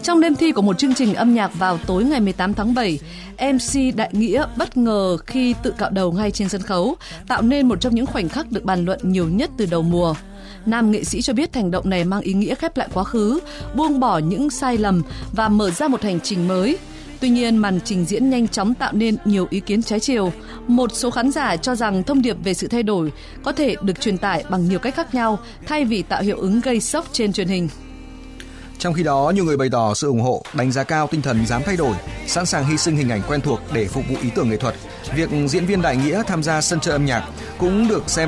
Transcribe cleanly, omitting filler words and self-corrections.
Trong đêm thi của một chương trình âm nhạc vào tối ngày 18 tháng 7, MC Đại Nghĩa bất ngờ khi tự cạo đầu ngay trên sân khấu, tạo nên một trong những khoảnh khắc được bàn luận nhiều nhất từ đầu mùa. Nam nghệ sĩ cho biết hành động này mang ý nghĩa khép lại quá khứ, buông bỏ những sai lầm và mở ra một hành trình mới. Tuy nhiên, màn trình diễn nhanh chóng tạo nên nhiều ý kiến trái chiều. Một số khán giả cho rằng thông điệp về sự thay đổi có thể được truyền tải bằng nhiều cách khác nhau thay vì tạo hiệu ứng gây sốc trên truyền hình. Trong khi đó, nhiều người bày tỏ sự ủng hộ, đánh giá cao tinh thần dám thay đổi, sẵn sàng hy sinh hình ảnh quen thuộc để phục vụ ý tưởng nghệ thuật. Việc diễn viên Đại Nghĩa tham gia sân chơi âm nhạc cũng được xem